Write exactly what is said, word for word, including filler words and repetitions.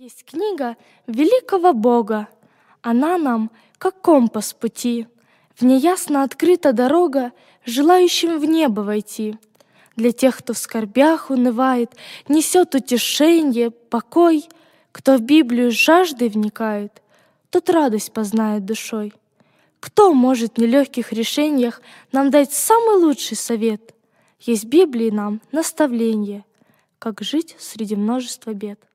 Есть книга великого Бога, она нам, как компас пути. В ней ясно открыта дорога желающим в небо войти. Для тех, кто в скорбях унывает, несет утешенье, покой. Кто в Библию с жаждой вникает, тот радость познает душой. Кто может в нелегких решениях нам дать самый лучший совет? Есть в Библии нам наставление, как жить среди множества бед.